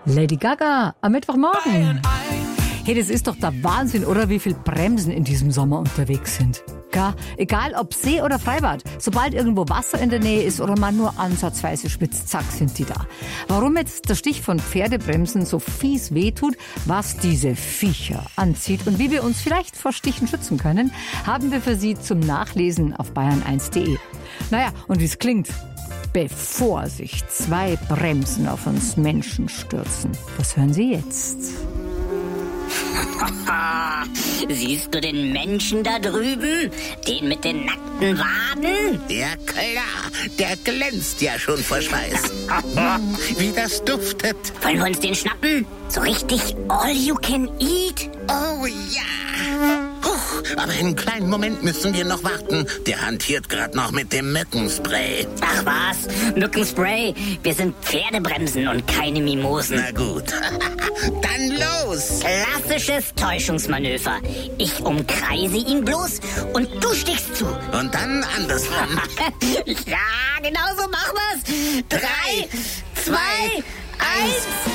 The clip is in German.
Lady Gaga am Mittwochmorgen. Hey, das ist doch der Wahnsinn, oder? Wie viel Bremsen in diesem Sommer unterwegs sind. Gell? Egal ob See oder Freibad, sobald irgendwo Wasser in der Nähe ist oder man nur ansatzweise spitzt, zack, sind die da. Warum jetzt der Stich von Pferdebremsen so fies wehtut, was diese Viecher anzieht und wie wir uns vielleicht vor Stichen schützen können, haben wir für Sie zum Nachlesen auf bayern1.de. Naja, und wie es klingt, bevor sich 2 Bremsen auf uns Menschen stürzen. Das hören Sie jetzt. Siehst du den Menschen da drüben? Den mit den nackten Waden? Ja klar, der glänzt ja schon vor Schweiß. Wie das duftet. Wollen wir uns den schnappen? So richtig all you can eat? Oh ja. Aber einen kleinen Moment müssen wir noch warten. Der hantiert gerade noch mit dem Mückenspray. Ach was, Mückenspray. Wir sind Pferdebremsen und keine Mimosen. Na gut, dann los. Klassisches Täuschungsmanöver. Ich umkreise ihn bloß und du stichst zu. Und dann andersrum. Ja, genau so machen wir's. 3, 2, 1...